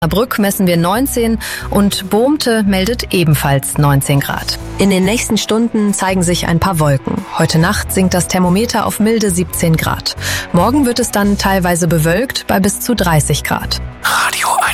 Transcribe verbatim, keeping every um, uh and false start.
Brück messen wir neunzehn und Bohmte meldet ebenfalls neunzehn Grad. In den nächsten Stunden zeigen sich ein paar Wolken. Heute Nacht sinkt das Thermometer auf milde siebzehn Grad. Morgen wird es dann teilweise bewölkt bei bis zu dreißig Grad.